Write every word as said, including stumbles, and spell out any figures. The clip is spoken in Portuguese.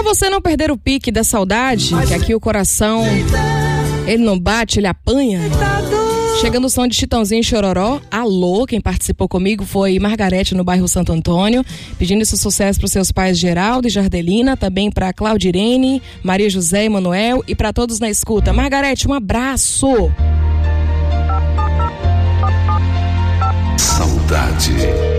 você não perder o pique da saudade, que aqui o coração, ele não bate, ele apanha. Chega no som de Chitãozinho e Chororó. Alô, quem participou comigo foi Margarete, no bairro Santo Antônio, pedindo esse sucesso para os seus pais Geraldo e Jardelina, também para Claudirene, Maria José e Manuel e para todos na escuta. Margarete, um abraço. Saudade.